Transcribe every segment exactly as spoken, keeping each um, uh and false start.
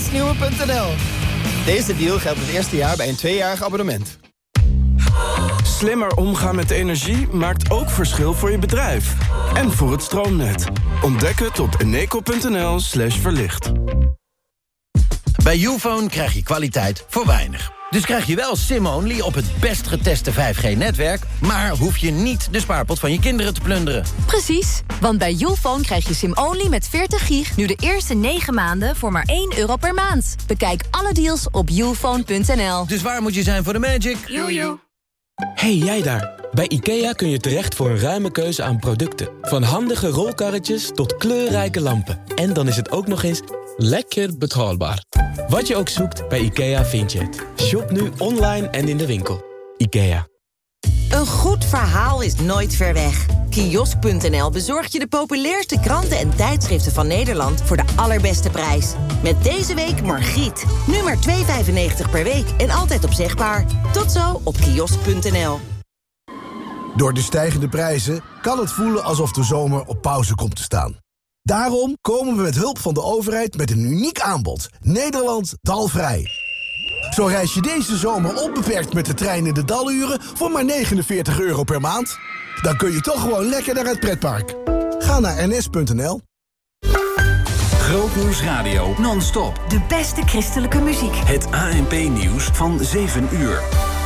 nieuwe punt n l. Deze deal geldt het eerste jaar bij een tweejarig abonnement. Slimmer omgaan met energie maakt ook verschil voor je bedrijf. En voor het stroomnet. Ontdek het op eneco punt n l slash verlicht. Bij Youfone krijg je kwaliteit voor weinig. Dus krijg je wel SIM-only op het best geteste vijf G-netwerk... maar hoef je niet de spaarpot van je kinderen te plunderen. Precies, want bij Youfone krijg je SIM-only met veertig gig... nu de eerste negen maanden voor maar één euro per maand. Bekijk alle deals op youfone punt n l. Dus waar moet je zijn voor de magic? Jojo. Hey, jij daar. Bij IKEA kun je terecht voor een ruime keuze aan producten. Van handige rolkarretjes tot kleurrijke lampen. En dan is het ook nog eens lekker betaalbaar. Wat je ook zoekt, bij IKEA vind je het. Shop nu online en in de winkel. IKEA. Een goed verhaal is nooit ver weg. Kiosk punt n l bezorgt je de populairste kranten en tijdschriften van Nederland... voor de allerbeste prijs. Met deze week Margriet. Nu maar twee euro vijfennegentig per week en altijd opzegbaar. Tot zo op kiosk punt n l. Door de stijgende prijzen kan het voelen alsof de zomer op pauze komt te staan. Daarom komen we met hulp van de overheid met een uniek aanbod. Nederland dalvrij. Zo reis je deze zomer onbeperkt met de trein in de daluren voor maar negenenveertig euro per maand. Dan kun je toch gewoon lekker naar het pretpark. Ga naar n s punt n l. Grootnieuws Radio non-stop. De beste christelijke muziek. Het A N P-nieuws van zeven uur.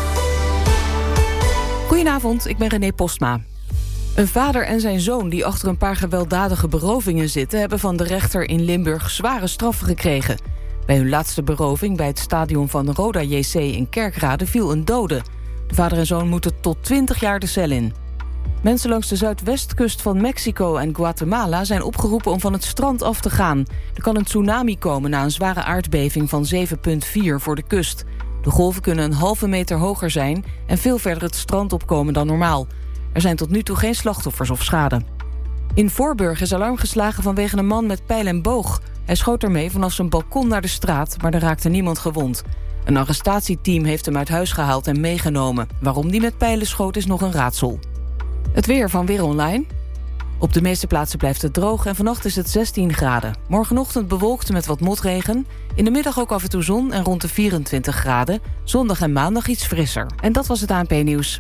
Goedenavond, ik ben René Postma. Een vader en zijn zoon die achter een paar gewelddadige berovingen zitten... hebben van de rechter in Limburg zware straffen gekregen. Bij hun laatste beroving bij het stadion van Roda J C in Kerkrade viel een dode. De vader en zoon moeten tot twintig jaar de cel in. Mensen langs de zuidwestkust van Mexico en Guatemala zijn opgeroepen om van het strand af te gaan. Er kan een tsunami komen na een zware aardbeving van zeven komma vier voor de kust. De golven kunnen een halve meter hoger zijn en veel verder het strand opkomen dan normaal. Er zijn tot nu toe geen slachtoffers of schade. In Voorburg is alarm geslagen vanwege een man met pijl en boog. Hij schoot ermee vanaf zijn balkon naar de straat, maar er raakte niemand gewond. Een arrestatieteam heeft hem uit huis gehaald en meegenomen. Waarom die met pijlen schoot is nog een raadsel. Het weer van Weer Online. Op de meeste plaatsen blijft het droog en vannacht is het zestien graden. Morgenochtend bewolkt met wat motregen. In de middag ook af en toe zon en rond de vierentwintig graden. Zondag en maandag iets frisser. En dat was het A N P-nieuws.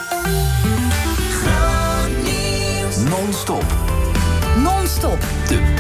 Non-stop. Non-stop. De